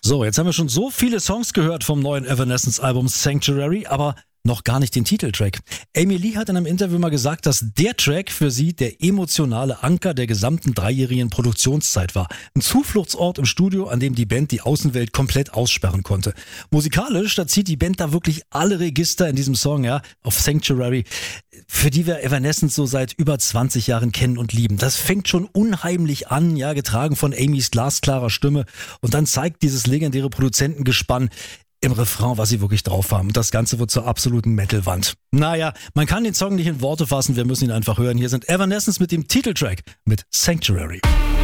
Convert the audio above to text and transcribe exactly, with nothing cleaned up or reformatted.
So, jetzt haben wir schon so viele Songs gehört vom neuen Evanescence-Album Sanctuary, aber noch gar nicht den Titeltrack. Amy Lee hat in einem Interview mal gesagt, dass der Track für sie der emotionale Anker der gesamten dreijährigen Produktionszeit war. Ein Zufluchtsort im Studio, an dem die Band die Außenwelt komplett aussperren konnte. Musikalisch, da zieht die Band da wirklich alle Register in diesem Song, ja, auf Sanctuary, für die wir Evanescence so seit über zwanzig Jahren kennen und lieben. Das fängt schon unheimlich an, ja, getragen von Amys glasklarer Stimme, und dann zeigt dieses legendäre Produzentengespann im Refrain, was sie wirklich drauf haben. Und das Ganze wird zur absoluten Metal-Wand. Naja, man kann den Song nicht in Worte fassen, wir müssen ihn einfach hören. Hier sind Evanescence mit dem Titeltrack, mit Sanctuary.